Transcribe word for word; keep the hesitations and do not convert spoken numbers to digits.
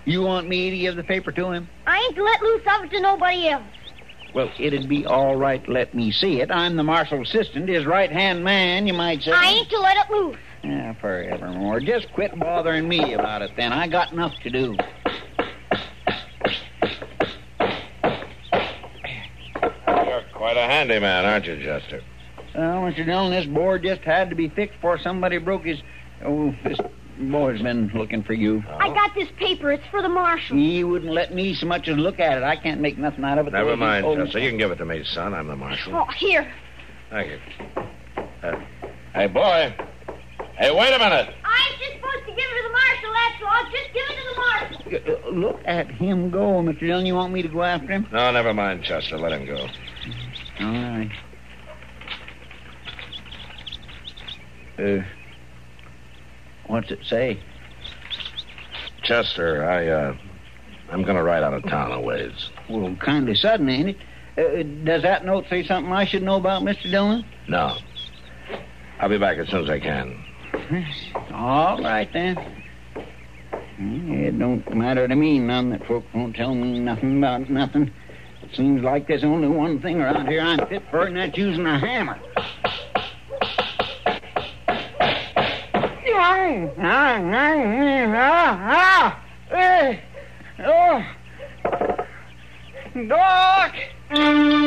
You want me to give the paper to him? I ain't to let loose of it to nobody else. Well, it'd be all right to let me see it. I'm the marshal's assistant, his right-hand man, you might say. I ain't to let it loose. Yeah, forevermore. Just quit bothering me about it, then. I got enough to do. You're quite a handyman, aren't you, Chester? Well, Mister Dillon, this board just had to be fixed before somebody broke his... Oh, this boy's been looking for you. Oh. I got this paper. It's for the marshal. He wouldn't let me so much as look at it. I can't make nothing out of it. Never mind, Oh, Chester. You can give it to me, son. I'm the marshal. Oh, here. Thank you. Uh, hey, boy. Hey, wait a minute. I ain't just supposed to give it to the marshal, that's all. Just give it to the marshal. Uh, Look at him go, Mister Dillon. You want me to go after him? No, never mind, Chester. Let him go. All right. Uh, what's it say? Chester, I, uh, I'm going to ride out of town a ways. Well, kind of sudden, ain't it? Uh, does that note say something I should know about, Mister Dillon? No. I'll be back as soon as I can. All right, then. It don't matter to me none that folks won't tell me nothing about nothing. It seems like there's only one thing around here I'm fit for, and that's using a hammer. Oh, Doc!